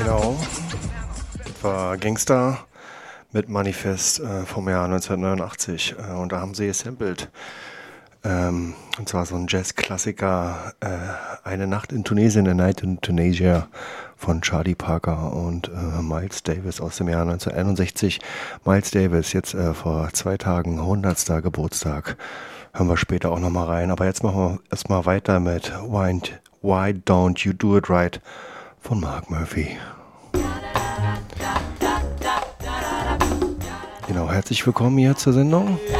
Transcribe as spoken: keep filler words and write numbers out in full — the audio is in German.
Genau. Das war Gangster mit Manifest äh, vom Jahr neunzehnhundertneunundachtzig. Äh, und da haben sie gesampelt. Ähm, und zwar so ein Jazz-Klassiker, äh, Eine Nacht in Tunesien, A Night in Tunisia von Charlie Parker und äh, Miles Davis aus dem Jahr neunzehnhunderteinundsechzig. Miles Davis, jetzt äh, vor zwei Tagen, hundertster Geburtstag. Hören wir später auch nochmal rein. Aber jetzt machen wir erstmal weiter mit Why, Why Don't You Do It Right von Mark Murphy. Genau, herzlich willkommen hier zur Sendung.